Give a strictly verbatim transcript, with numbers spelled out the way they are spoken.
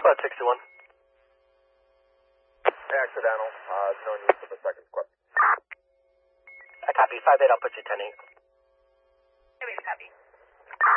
Squad sixty-one. Accidental. Uh, no use for the second squad. I copy. five eight, I'll put you ten eight. Copy.